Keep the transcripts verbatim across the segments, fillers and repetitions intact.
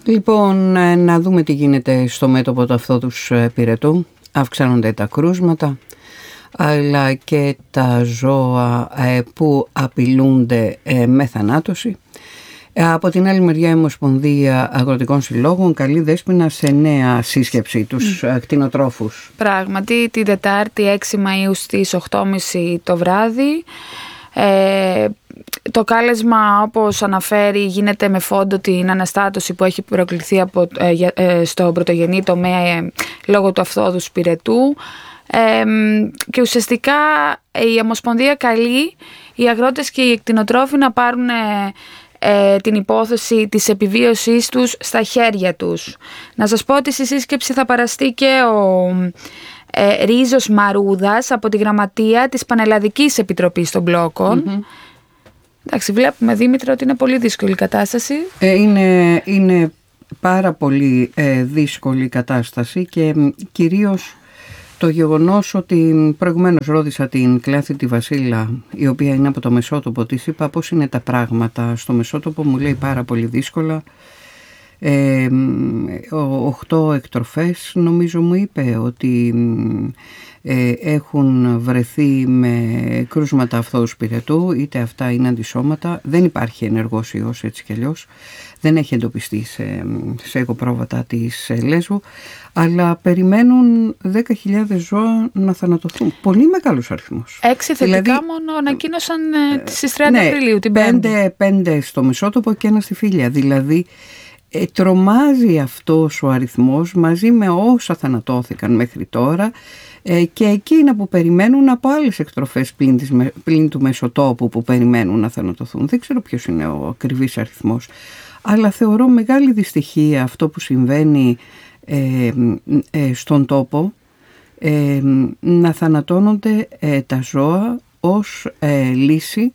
Λοιπόν, να δούμε τι γίνεται στο μέτωπο του αυτόδους πυρετού. Αυξάνονται τα κρούσματα, αλλά και τα ζώα που απειλούνται με θανάτωση. Από την άλλη μεριά, η Ομοσπονδία Αγροτικών Συλλόγων καλεί, Δέσποινα, σε νέα σύσκεψη τους mm. κτηνοτρόφους. Πράγματι, την Τετάρτη έξι Μαΐου στις οκτώ και μισή το βράδυ. Ε, το κάλεσμα, όπως αναφέρει, γίνεται με φόντο την αναστάτωση που έχει προκληθεί από, ε, ε, στο πρωτογενή τομέα ε, λόγω του αυθόδους πυρετού. Ε, και ουσιαστικά η Ομοσπονδία καλεί οι αγρότες και οι κτηνοτρόφοι να πάρουν ε, ε, την υπόθεση της επιβίωσής τους στα χέρια τους. Να σας πω ότι στη σύσκεψη θα παραστεί και ο ε, Ρίζος Μαρούδας από τη Γραμματεία της Πανελλαδικής Επιτροπής των Μπλόκων. Mm-hmm. Εντάξει, βλέπουμε, Δήμητρα, ότι είναι πολύ δύσκολη η κατάσταση. Ε, είναι, είναι πάρα πολύ ε, δύσκολη η κατάσταση και κυρίως το γεγονός ότι προηγουμένως ρώτησα την Κλάθη τη Βασίλα, η οποία είναι από το Μεσότοπο, της είπα πώς είναι τα πράγματα στο Μεσότοπο, μου λέει πάρα πολύ δύσκολα. Ε, οχτώ εκτροφές νομίζω μου είπε ότι ε, έχουν βρεθεί με κρούσματα αυθόδους πυρετού, είτε αυτά είναι αντισώματα. Δεν υπάρχει ενεργός ιός έτσι κι αλλιώς, δεν έχει εντοπιστεί σε, σε εγωπρόβατα της Λέσβου, αλλά περιμένουν δέκα χιλιάδες ζώα να θανατωθούν. Πολύ μεγάλος αριθμός. Έξι θετικά δηλαδή, μόνο ανακοίνωσαν ε, στις τριάντα ναι, Απριλίου την πέντε, πέντε στο Μεσότοπο και ένα στη Φίλια. Δηλαδή ε, τρομάζει αυτός ο αριθμός μαζί με όσα θανατώθηκαν μέχρι τώρα ε, και εκείνα που περιμένουν από άλλες εκτροφές πλην, της, πλην του Μεσοτόπου που περιμένουν να θανατωθούν. Δεν ξέρω ποιος είναι ο ακριβής αριθμός, αλλά θεωρώ μεγάλη δυστυχία αυτό που συμβαίνει ε, ε, στον τόπο, ε, να θανατώνονται ε, τα ζώα ως ε, λύση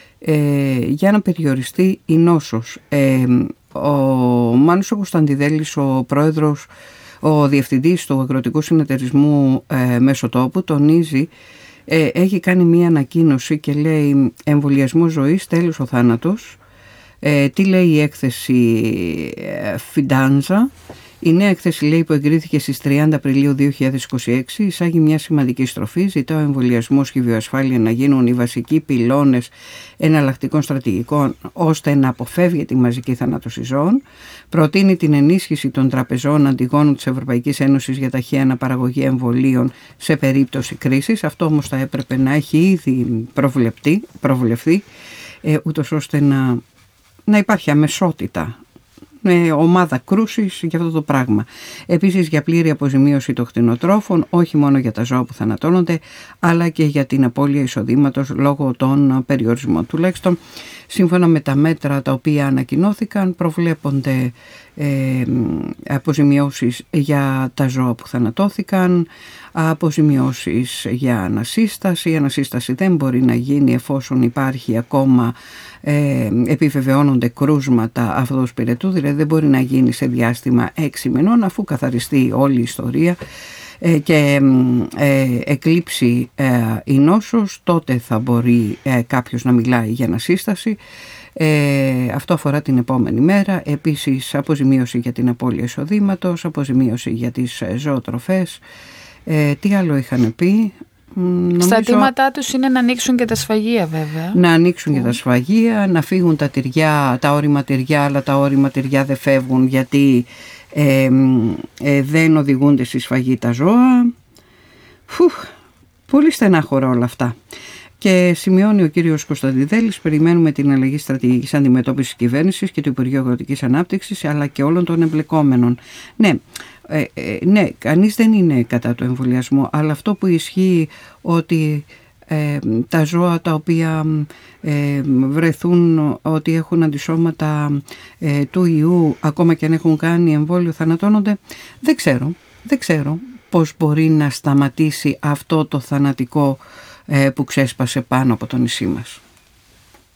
ε, για να περιοριστεί η νόσος. Ε, ο Μάνος ο Κωνσταντιδέλης, ο πρόεδρος, ο διευθυντής του Αγροτικού Συνεταιρισμού ε, Μεσοτόπου, τονίζει, ε, έχει κάνει μία ανακοίνωση και λέει εμβολιασμό ζωής, τέλος ο θάνατος. Ε, τι λέει η έκθεση ε, Φιντάνζα? Η νέα έκθεση, λέει, που εγκρίθηκε στις τριάντα Απριλίου δύο χιλιάδες είκοσι έξι, εισάγει μια σημαντική στροφή. Ζητά ο εμβολιασμός και η βιοασφάλεια να γίνουν οι βασικοί πυλώνες εναλλακτικών στρατηγικών ώστε να αποφεύγεται η μαζική θανάτωση ζώων. Προτείνει την ενίσχυση των τραπεζών αντιγόνου της Ευρωπαϊκής Ένωσης για ταχεία αναπαραγωγή εμβολίων σε περίπτωση κρίσης. Αυτό όμως θα έπρεπε να έχει ήδη προβλεφθεί, ε, ούτως ώστε να, να υπάρχει αμεσότητα, με ομάδα κρούσης για αυτό το πράγμα. Επίσης για πλήρη αποζημίωση των κτηνοτρόφων, όχι μόνο για τα ζώα που θανατώνονται, αλλά και για την απώλεια εισοδήματος λόγω των περιορισμών. Τουλάχιστον σύμφωνα με τα μέτρα τα οποία ανακοινώθηκαν, προβλέπονται ε, αποζημιώσεις για τα ζώα που θανατώθηκαν, αποζημιώσεις για ανασύσταση. Η ανασύσταση δεν μπορεί να γίνει εφόσον υπάρχει ακόμα ε, επιβεβαιώνονται κρούσματα αυθόδους πυρετού, δηλαδή δεν μπορεί να γίνει σε διάστημα έξι μηνών, αφού καθαριστεί όλη η ιστορία ε, και ε, εκλείψει ε, η νόσος, τότε θα μπορεί ε, κάποιος να μιλάει για ανασύσταση. Ε, αυτό αφορά την επόμενη μέρα. Επίσης αποζημίωση για την απώλεια εισοδήματος, αποζημίωση για τις ζωοτροφές. Ε, τι άλλο είχαν πει? Νομίζω, στα αιτήματά τους είναι να ανοίξουν και τα σφαγεία, βέβαια. Να ανοίξουν και τα σφαγεία, να φύγουν τα τυριά, τα όρημα τυριά, αλλά τα όρημα τυριά δεν φεύγουν γιατί ε, ε, δεν οδηγούνται στη σφαγή τα ζώα. Φουх, πολύ στενάχωρα όλα αυτά. Και σημειώνει ο κύριος Κωνσταντιδέλης, περιμένουμε την αλλαγή στρατηγικής αντιμετώπισης της κυβέρνησης και του Υπουργείου Αγροτικής Ανάπτυξης, αλλά και όλων των εμπλεκόμενων. Ναι, ε, ε, ναι, κανείς δεν είναι κατά του εμβολιασμού, αλλά αυτό που ισχύει ότι ε, τα ζώα τα οποία ε, βρεθούν ότι έχουν αντισώματα ε, του ιού, ακόμα και αν έχουν κάνει εμβόλιο, θανατώνονται, δεν ξέρω, δεν ξέρω πώς μπορεί να σταματήσει αυτό το θανατικό που ξέσπασε πάνω από το νησί μας.